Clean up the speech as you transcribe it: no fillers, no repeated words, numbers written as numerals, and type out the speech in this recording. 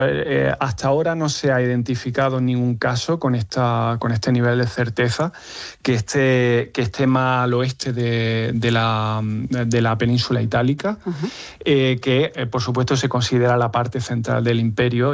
Hasta ahora no se ha identificado ningún caso con este nivel de certeza que esté más al oeste de la península itálica, que por supuesto se considera la parte central del imperio